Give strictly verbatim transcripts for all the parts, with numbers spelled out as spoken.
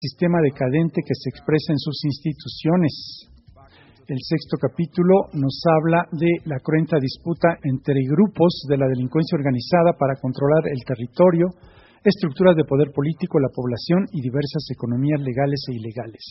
sistema decadente que se expresa en sus instituciones. El sexto capítulo nos habla de la cruenta disputa entre grupos de la delincuencia organizada para controlar el territorio, estructuras de poder político, la población y diversas economías legales e ilegales.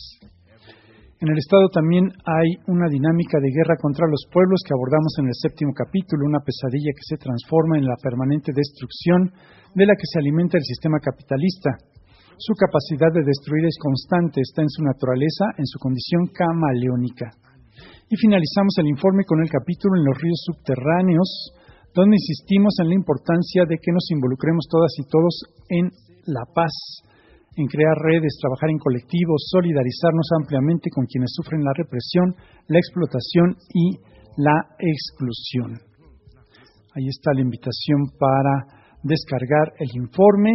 En el Estado también hay una dinámica de guerra contra los pueblos que abordamos en el séptimo capítulo, una pesadilla que se transforma en la permanente destrucción de la que se alimenta el sistema capitalista. Su capacidad de destruir es constante, está en su naturaleza, en su condición camaleónica. Y finalizamos el informe con el capítulo en los ríos subterráneos, donde insistimos en la importancia de que nos involucremos todas y todos en la paz, en crear redes, trabajar en colectivos, solidarizarnos ampliamente con quienes sufren la represión, la explotación y la exclusión. Ahí está la invitación para descargar el informe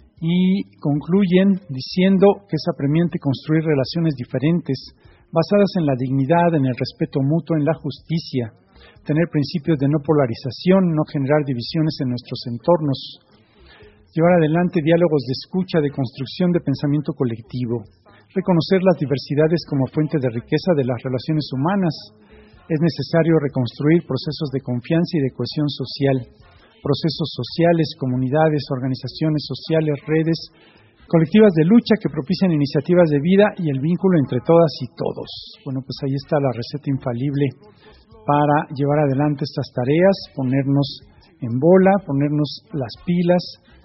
y concluyen diciendo que es apremiante construir relaciones diferentes, basadas en la dignidad, en el respeto mutuo, en la justicia, tener principios de no polarización, no generar divisiones en nuestros entornos, llevar adelante diálogos de escucha, de construcción de pensamiento colectivo, reconocer las diversidades como fuente de riqueza de las relaciones humanas. Es necesario reconstruir procesos de confianza y de cohesión social, procesos sociales, comunidades, organizaciones sociales, redes, colectivas de lucha que propician iniciativas de vida y el vínculo entre todas y todos. Bueno, pues ahí está la receta infalible para llevar adelante estas tareas, ponernos en bola, ponernos las pilas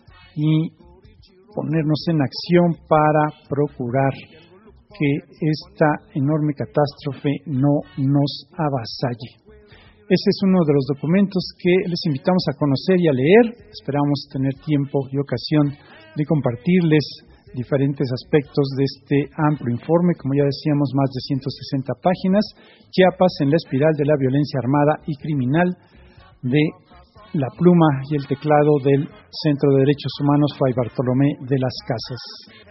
y ponernos en acción para procurar que esta enorme catástrofe no nos avasalle. Ese es uno de los documentos que les invitamos a conocer y a leer. Esperamos tener tiempo y ocasión de compartirles diferentes aspectos de este amplio informe, como ya decíamos, más de ciento sesenta páginas, Chiapas en la espiral de la violencia armada y criminal, de la pluma y el teclado del Centro de Derechos Humanos Fray Bartolomé de las Casas.